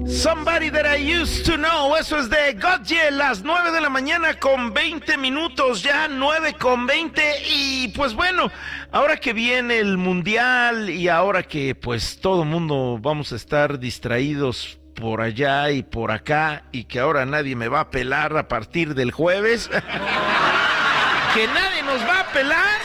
Somebody That I Used to Know, eso es de Gotye, las 9 de la mañana con 20 minutos, ya 9 con 20, y pues bueno, ahora que viene el Mundial y ahora que pues todo mundo vamos a estar distraídos por allá y por acá, y que ahora nadie me va a pelar a partir del jueves, que nadie nos va a pelar.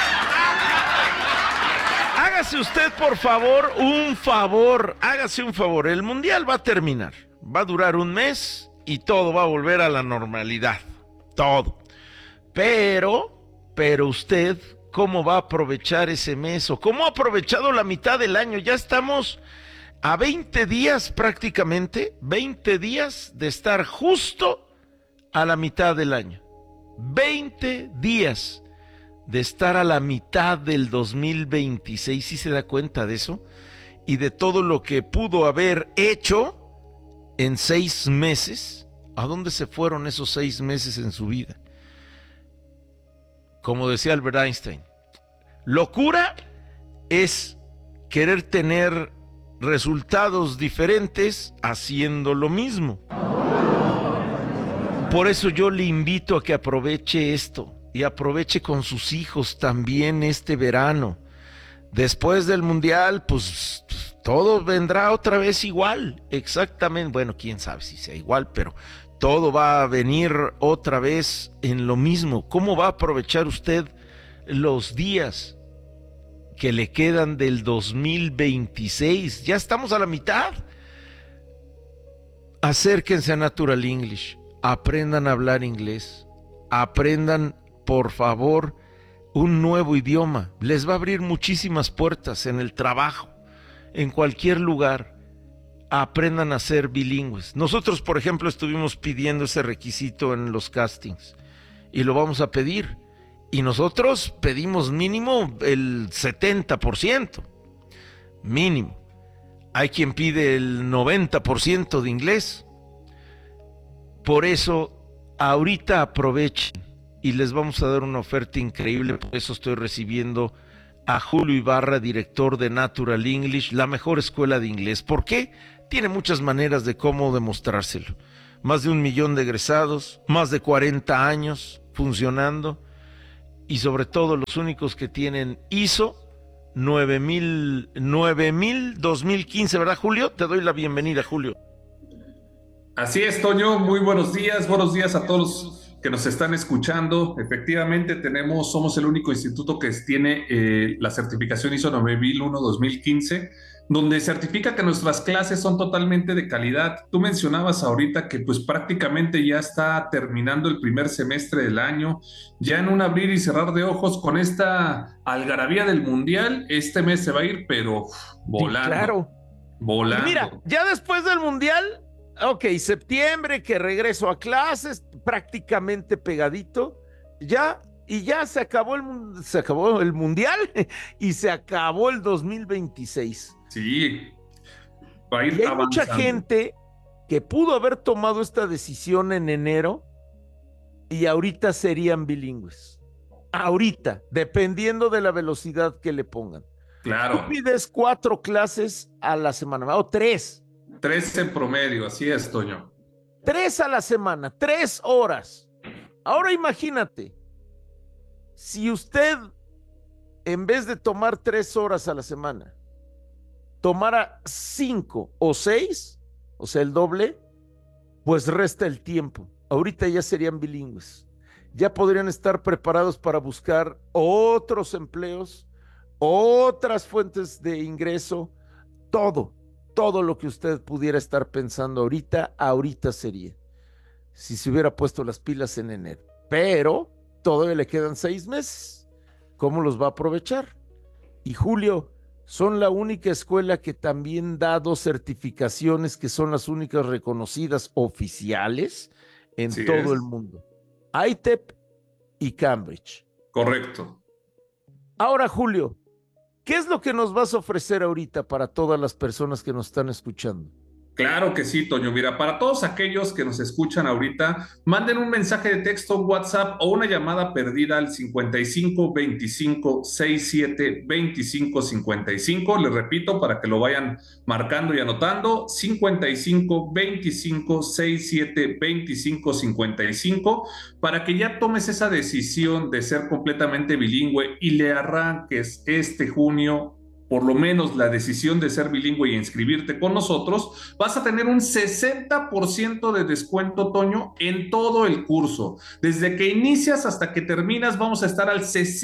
Hágase usted, por favor, hágase un favor. El Mundial va a terminar, va a durar un mes y todo va a volver a la normalidad, todo. Pero usted, ¿cómo va a aprovechar ese mes? ¿O cómo ha aprovechado la mitad del año? Ya estamos a 20 días prácticamente, 20 días de estar justo a la mitad del año. 20 días de estar a la mitad del 2026, ¿sí se da cuenta de eso? Y de todo lo que pudo haber hecho en 6 meses. ¿A dónde se fueron esos 6 meses en su vida? Como decía Albert Einstein, locura es querer tener resultados diferentes haciendo lo mismo. Por eso yo le invito a que aproveche esto. Y aproveche con sus hijos también este verano. Después del Mundial, pues todo vendrá otra vez igual. Exactamente, bueno, quién sabe si sea igual, pero todo va a venir otra vez en lo mismo. ¿Cómo va a aprovechar usted los días que le quedan del 2026? Ya estamos a la mitad. Acérquense a Natural English. Aprendan a hablar inglés. Aprendan, por favor, un nuevo idioma. Les va a abrir muchísimas puertas en el trabajo, en cualquier lugar. Aprendan a ser bilingües. Nosotros, por ejemplo, estuvimos pidiendo ese requisito en los castings y lo vamos a pedir. Y nosotros pedimos mínimo el 70%. Mínimo. Hay quien pide el 90% de inglés. Por eso, ahorita aprovechen. Y les vamos a dar una oferta increíble. Por eso estoy recibiendo a Julio Ibarra, director de Natural English, la mejor escuela de inglés. ¿Por qué? Tiene muchas maneras de cómo demostrárselo. Más de 1 millón de egresados, más de 40 años funcionando, y sobre todo los únicos que tienen ISO 9000 2015, ¿verdad, Julio? Te doy la bienvenida, Julio. Así es, Toño. Muy buenos días a todos los que nos están escuchando. Efectivamente, somos el único instituto que tiene la certificación ISO 9001-2015, donde certifica que nuestras clases son totalmente de calidad. Tú mencionabas ahorita que pues prácticamente ya está terminando el primer semestre del año, ya en un abrir y cerrar de ojos con esta algarabía del Mundial. Este mes se va a ir, pero Sí, volando, claro. Y mira, volando. ya después del Mundial, ok, septiembre, que regreso a clases, prácticamente pegadito, ya, y ya se acabó el Mundial y se acabó el 2026. Sí, va a Y ir hay mucha avanzando. gente que pudo haber tomado esta decisión en enero y ahorita serían bilingües. Ahorita, dependiendo de la velocidad que le pongan. Tú Claro, pides 4 clases a la semana, o 3. 3 en promedio, así es, Toño. 3 a la semana, 3 horas. Ahora imagínate, si usted, en vez de tomar 3 horas a la semana, tomara 5 o 6, o sea, el doble, pues resta el tiempo. Ahorita ya serían bilingües. Ya podrían estar preparados para buscar otros empleos, otras fuentes de ingreso, todo lo que usted pudiera estar pensando ahorita sería. Si se hubiera puesto las pilas en enero. Pero todavía le quedan 6 meses. ¿Cómo los va a aprovechar? Y Julio, son la única escuela que también da 2 certificaciones que son las únicas reconocidas oficiales en Así todo el es, mundo. ITEP y Cambridge. correcto. Ahora, Julio, ¿qué es lo que nos vas a ofrecer ahorita para todas las personas que nos están escuchando? Claro que sí, Toño. Mira, para todos aquellos que nos escuchan ahorita, manden un mensaje de texto, WhatsApp o una llamada perdida al 55 25 67 25 55. Les repito para que lo vayan marcando y anotando: 55 25 67 25 55, para que ya tomes esa decisión de ser completamente bilingüe y le arranques este junio por lo menos la decisión de ser bilingüe y inscribirte con nosotros. Vas a tener un 60% de descuento, Toño, en todo el curso. Desde que inicias hasta que terminas, vamos a estar al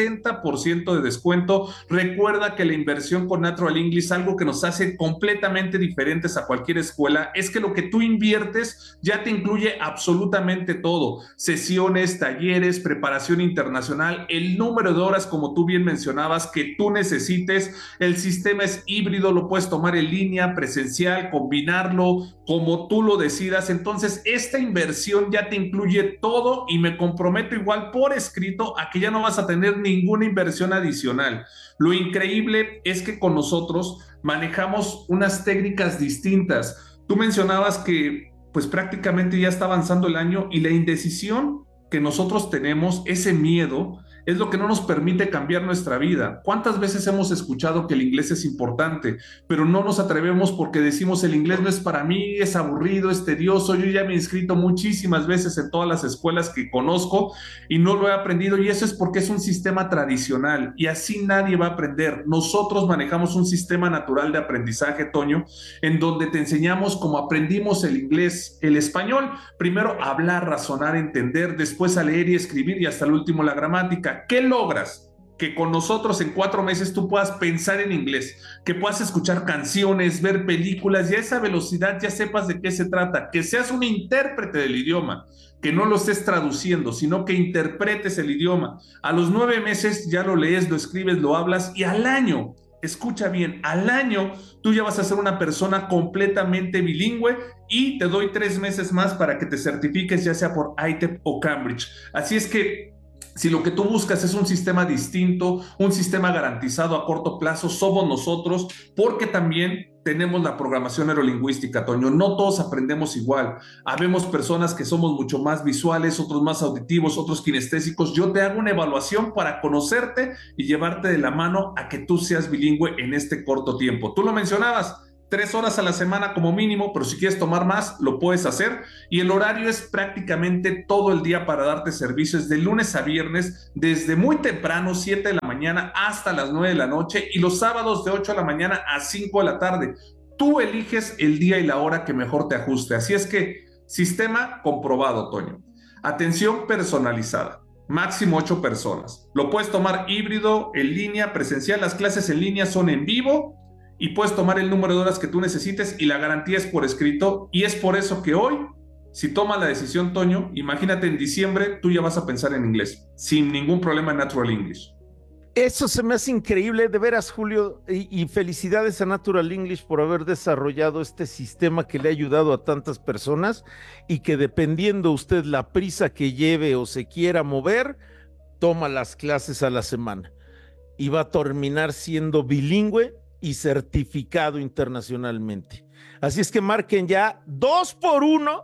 60% de descuento. Recuerda que la inversión con Natural English, algo que nos hace completamente diferentes a cualquier escuela, es que lo que tú inviertes ya te incluye absolutamente todo: sesiones, talleres, preparación internacional, el número de horas, como tú bien mencionabas, que tú necesites. El sistema es híbrido, lo puedes tomar en línea, presencial, combinarlo como tú lo decidas. Entonces, esta inversión ya te incluye todo y me comprometo igual por escrito a que ya no vas a tener ninguna inversión adicional. Lo increíble es que con nosotros manejamos unas técnicas distintas. Tú mencionabas que pues prácticamente ya está avanzando el año y la indecisión que nosotros tenemos, ese miedo, es lo que no nos permite cambiar nuestra vida. ¿Cuántas veces hemos escuchado que el inglés es importante, pero no nos atrevemos porque decimos el inglés no es para mí, es aburrido, es tedioso? Yo ya me he inscrito muchísimas veces en todas las escuelas que conozco y no lo he aprendido, y eso es porque es un sistema tradicional y así nadie va a aprender. Nosotros manejamos un sistema natural de aprendizaje, Toño, en donde te enseñamos cómo aprendimos el inglés, el español: primero a hablar, razonar, entender, después a leer y escribir y hasta el último la gramática. ¿Qué logras? Que con nosotros en 4 meses tú puedas pensar en inglés, que puedas escuchar canciones, ver películas y a esa velocidad ya sepas de qué se trata, que seas un intérprete del idioma, que no lo estés traduciendo, sino que interpretes el idioma. A los 9 meses ya lo lees, lo escribes, lo hablas, y al año, escucha bien, al año tú ya vas a ser una persona completamente bilingüe, y te doy 3 meses más para que te certifiques, ya sea por ITEP o Cambridge. Así es que si lo que tú buscas es un sistema distinto, un sistema garantizado a corto plazo, somos nosotros, porque también tenemos la programación neurolingüística, Toño. No todos aprendemos igual. Habemos personas que somos mucho más visuales, otros más auditivos, otros kinestésicos. Yo te hago una evaluación para conocerte y llevarte de la mano a que tú seas bilingüe en este corto tiempo. Tú lo mencionabas: 3 horas a la semana como mínimo, pero si quieres tomar más, lo puedes hacer. Y el horario es prácticamente todo el día para darte servicios de lunes a viernes, desde muy temprano, 7 de la mañana, hasta las 9 de la noche, y los sábados de 8 de la mañana a 5 de la tarde. Tú eliges el día y la hora que mejor te ajuste. Así es que, sistema comprobado, Toño. Atención personalizada. Máximo 8 personas. Lo puedes tomar híbrido, en línea, presencial. Las clases en línea son en vivo y puedes tomar el número de horas que tú necesites y la garantía es por escrito. Y es por eso que hoy, si tomas la decisión, Toño, imagínate en diciembre, tú ya vas a pensar en inglés sin ningún problema en Natural English. Eso se me hace increíble, de veras, Julio, y felicidades a Natural English por haber desarrollado este sistema que le ha ayudado a tantas personas, y que dependiendo usted la prisa que lleve o se quiera mover, toma las clases a la semana y va a terminar siendo bilingüe y certificado internacionalmente. Así es que marquen ya 2 por 1,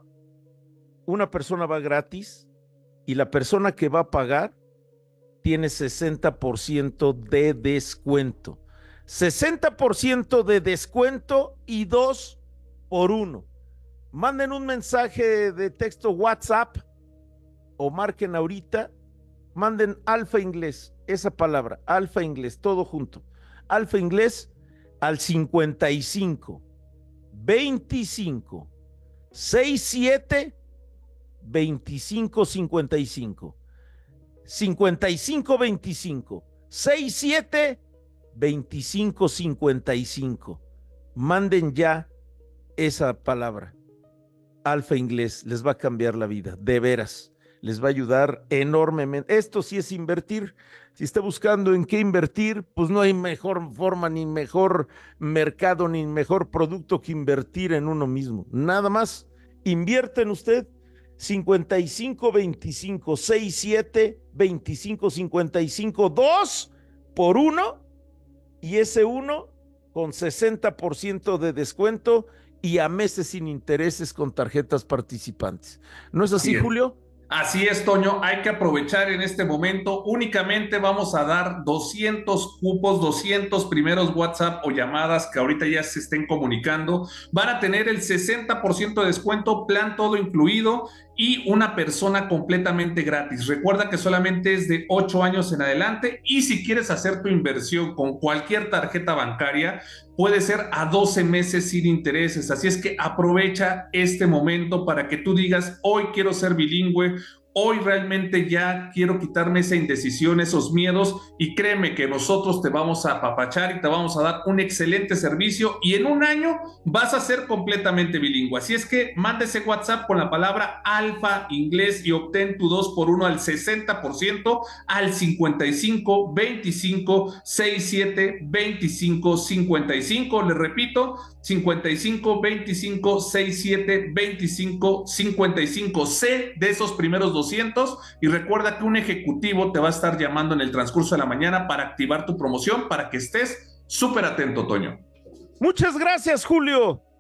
una persona va gratis y la persona que va a pagar tiene 60% de descuento. 60% de descuento y 2 por 1. Manden un mensaje de texto WhatsApp o marquen ahorita, manden Alfa Inglés, esa palabra, Alfa Inglés, todo junto. Alfa Inglés al 55 25 67 25 55. 55 25 67 25 55. Manden ya esa palabra. Alfa Inglés les va a cambiar la vida, de veras, les va a ayudar enormemente. Esto sí es invertir. Si está buscando en qué invertir, pues no hay mejor forma, ni mejor mercado, ni mejor producto que invertir en uno mismo. Nada más, invierte en usted. 55 25 67 25 55, 2 por 1, y ese 1 con 60% de descuento y a meses sin intereses con tarjetas participantes. ¿No es así, Así es. Julio? Así es, Toño, hay que aprovechar en este momento. Únicamente vamos a dar 200 cupos, 200 primeros WhatsApp o llamadas que ahorita ya se estén comunicando. Van a tener el 60% de descuento, plan todo incluido y una persona completamente gratis. Recuerda que solamente es de 8 años en adelante y si quieres hacer tu inversión con cualquier tarjeta bancaria, puede ser a 12 meses sin intereses. Así es que aprovecha este momento para que tú digas, hoy quiero ser bilingüe, hoy realmente ya quiero quitarme esa indecisión, esos miedos, y créeme que nosotros te vamos a apapachar y te vamos a dar un excelente servicio y en un año vas a ser completamente bilingüe. Así es que manda ese WhatsApp con la palabra Alfa Inglés y obtén tu 2x1 al 60% al 55 25 67 25 55. Le repito, 55 25 67 25 55. C de esos primeros 200 y recuerda que un ejecutivo te va a estar llamando en el transcurso de la mañana para activar tu promoción para que estés súper atento, Toño. Muchas gracias, Julio.